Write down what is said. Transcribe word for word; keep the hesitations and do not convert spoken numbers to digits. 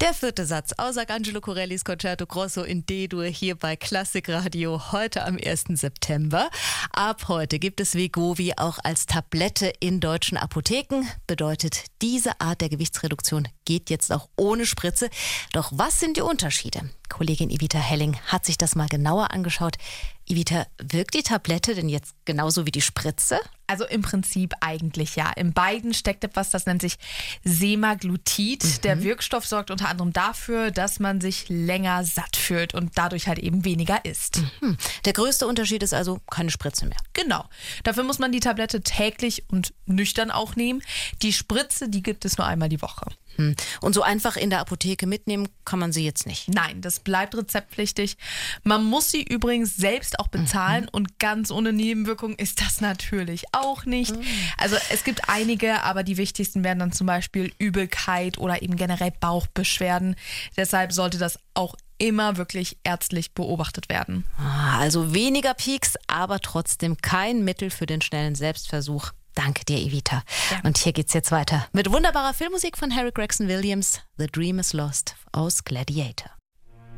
Der vierte Satz aus Arcangelo Corellis Concerto Grosso in D-Dur hier bei Klassikradio heute am ersten September. Ab heute gibt es Wegovy auch als Tablette in deutschen Apotheken. Bedeutet, diese Art der Gewichtsreduktion geht jetzt auch ohne Spritze. Doch was sind die Unterschiede? Kollegin Evita Helling hat sich das mal genauer angeschaut. Evita, wirkt die Tablette denn jetzt genauso wie die Spritze? Also im Prinzip eigentlich ja. In beiden steckt etwas, das nennt sich Semaglutid. Mhm. Der Wirkstoff sorgt unter anderem dafür, dass man sich länger satt fühlt und dadurch halt eben weniger isst. Mhm. Der größte Unterschied ist also keine Spritze mehr. Genau. Dafür muss man die Tablette täglich und nüchtern auch nehmen. Die Spritze, die gibt es nur einmal die Woche. Mhm. Und so einfach in der Apotheke mitnehmen kann man sie jetzt nicht? Nein, das bleibt rezeptpflichtig. Man muss sie übrigens selbst auch bezahlen mhm. und ganz ohne Nebenwirkung ist das natürlich auch nicht. Mhm. Also es gibt einige, aber die wichtigsten wären dann zum Beispiel Übelkeit oder eben generell Bauchbeschwerden. Deshalb sollte das auch immer wirklich ärztlich beobachtet werden. Also weniger Peaks, aber trotzdem kein Mittel für den schnellen Selbstversuch. Danke dir, Evita. Ja. Und hier geht's jetzt weiter mit wunderbarer Filmmusik von Harry Gregson Williams, The Dream is Lost aus Gladiator.